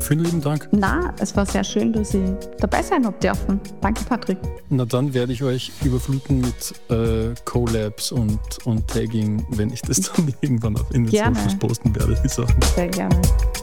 vielen lieben Dank. Na, es war sehr schön, dass ich dabei sein habe dürfen. Danke, Patrick. Na, dann werde ich euch überfluten mit Collabs und Tagging, wenn ich das dann irgendwann in den Gerne. Socials posten werde, die Sachen. Sehr gerne.